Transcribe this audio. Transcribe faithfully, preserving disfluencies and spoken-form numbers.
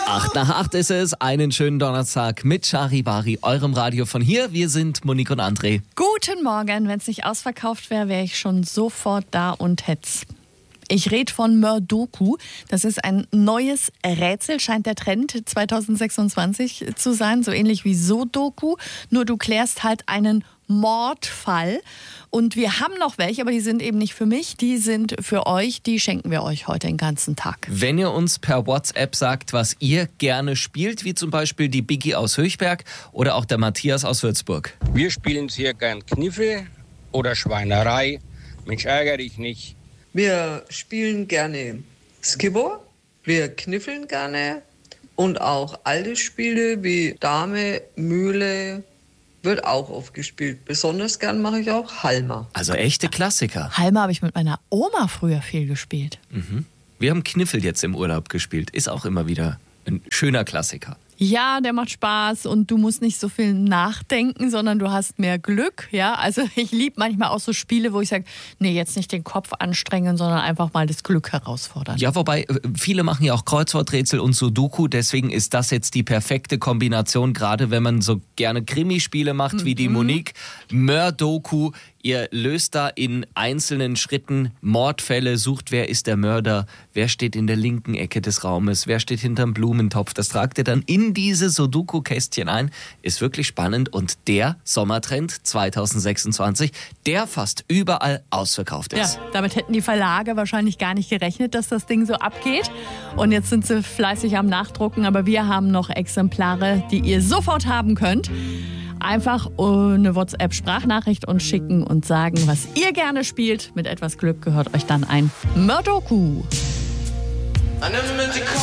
Acht nach acht ist es. Einen schönen Donnerstag mit Charivari, eurem Radio von hier. Wir sind Monique und André. Guten Morgen. Wenn es nicht ausverkauft wäre, wäre ich schon sofort da und hätt's. Ich rede von Mördoku. Das ist ein neues Rätsel, scheint der Trend zwanzig sechsundzwanzig zu sein. So ähnlich wie Sudoku. Nur du klärst halt einen Mordfall. Und wir haben noch welche, aber die sind eben nicht für mich, die sind für euch. Die schenken wir euch heute den ganzen Tag. Wenn ihr uns per WhatsApp sagt, was ihr gerne spielt, wie zum Beispiel die Biggie aus Höchberg oder auch der Matthias aus Würzburg. Wir spielen sehr gern Kniffel oder Schweinerei. Mensch, ärgere dich nicht. Wir spielen gerne Skibbo, wir kniffeln gerne und auch alte Spiele wie Dame, Mühle wird auch oft gespielt. Besonders gern mache ich auch Halma. Also echte Klassiker. Halma habe ich mit meiner Oma früher viel gespielt. Mhm. Wir haben Kniffel jetzt im Urlaub gespielt. Ist auch immer wieder ein schöner Klassiker. Ja, der macht Spaß und du musst nicht so viel nachdenken, sondern du hast mehr Glück. Ja, also ich liebe manchmal auch so Spiele, wo ich sage, nee, jetzt nicht den Kopf anstrengen, sondern einfach mal das Glück herausfordern. Ja, wobei viele machen ja auch Kreuzworträtsel und Sudoku, deswegen ist das jetzt die perfekte Kombination, gerade wenn man so gerne Krimispiele macht mhm. wie die Monique. Mördoku, ihr löst da in einzelnen Schritten Mordfälle, sucht, wer ist der Mörder, wer steht in der linken Ecke des Raumes, wer steht hinterm Blumentopf. Das tragt ihr dann in diese Sudoku-Kästchen ein. Ist wirklich spannend und der Sommertrend zwanzig sechsundzwanzig, der fast überall ausverkauft ist. Ja, damit hätten die Verlage wahrscheinlich gar nicht gerechnet, dass das Ding so abgeht. Und jetzt sind sie fleißig am Nachdrucken, aber wir haben noch Exemplare, die ihr sofort haben könnt. Einfach eine WhatsApp-Sprachnachricht uns schicken und sagen, was ihr gerne spielt. Mit etwas Glück gehört euch dann ein Mördoku.